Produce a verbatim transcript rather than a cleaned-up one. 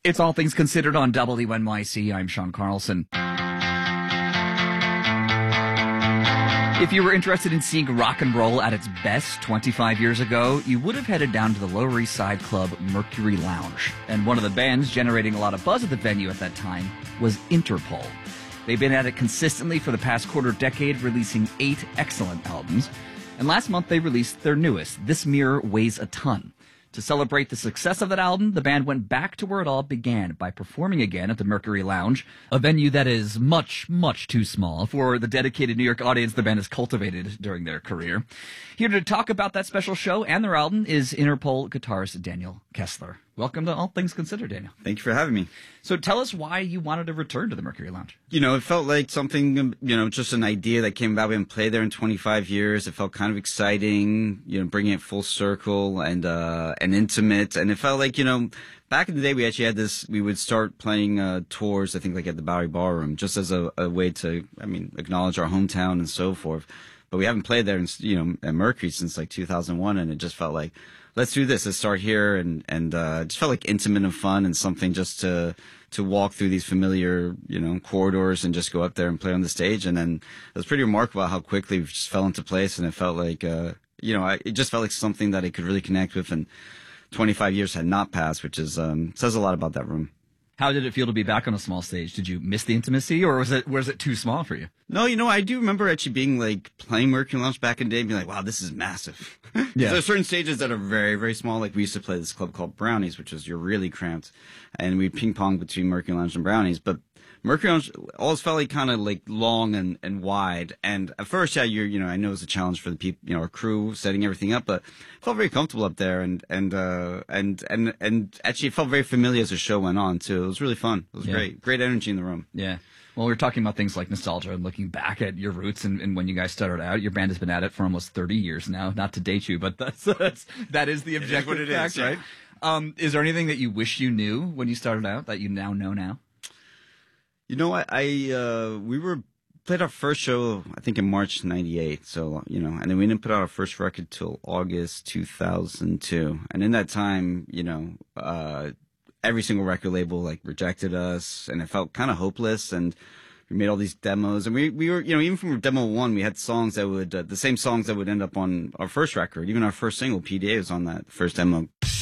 It's All Things Considered on W N Y C. I'm Sean Carlson. If you were interested in seeing rock and roll at its best twenty-five years ago, you would have headed down to the Lower East Side club Mercury Lounge. And one of the bands generating a lot of buzz at the venue at that time was Interpol. They've been at it consistently for the past quarter decade, releasing eight excellent albums. And last month they released their newest, This Mirror Weighs a Ton. To celebrate the success of that album, the band went back to where it all began by performing again at the Mercury Lounge, a venue that is much, much too small for the dedicated New York audience the band has cultivated during their career. Here to talk about that special show and their album is Interpol guitarist Daniel Kessler. Welcome to All Things Considered, Daniel. Thank you for having me. So tell us why you wanted to return to the Mercury Lounge. You know, it felt like something, you know, just an idea that came about. We haven't played there in twenty-five years. It felt kind of exciting, you know, bringing it full circle and, uh, and intimate. And it felt like, you know, back in the day, we actually had this, we would start playing, uh, tours, I think like at the Bowery Ballroom, just as a, a way to, I mean, acknowledge our hometown and so forth. But we haven't played there, in, you know, at Mercury since like two thousand one. And it just felt like, let's do this. Let's start here. And, and, uh, it just felt like intimate and fun and something just to, to walk through these familiar, you know, corridors and just go up there and play on the stage. And then it was pretty remarkable how quickly we just fell into place. And it felt like, uh, you know, I, it just felt like something that I could really connect with. And twenty-five years had not passed, which is, um, says a lot about that room. How did it feel to be back on a small stage? Did you miss the intimacy, or was it was it too small for you? No, you know, I do remember actually being like playing Mercury Lounge back in the day and being like, wow, this is massive. Yeah. There are certain stages that are very, very small. Like we used to play this club called Brownies, which is you're really cramped. And we ping pong between Mercury Lounge and Brownies. But Mercury Lounge always felt like kind of like long and, and wide. And at first, yeah, you're, you know, I know it was a challenge for the people, you know, our crew setting everything up, but I felt very comfortable up there. And, and, uh, and, and, and actually it felt very familiar as the show went on too. It was really fun. It was yeah. great. Great energy in the room. Yeah. Well, we were talking about things like nostalgia and looking back at your roots and, and when you guys started out. Your band has been at it for almost thirty years now. Not to date you, but that's, that's that is the objective what it fact, is, yeah. right? Um, is there anything that you wish you knew when you started out that you now know now? You know, I, I uh, we were played our first show, I think, in March ninety-eight. So, you know, and then we didn't put out our first record till August two thousand two. And in that time, you know, uh, every single record label like rejected us, and it felt kind of hopeless. And we made all these demos, and we we were, you know, even from demo one, we had songs that would uh, the same songs that would end up on our first record. Even our first single, P D A, was on that first demo.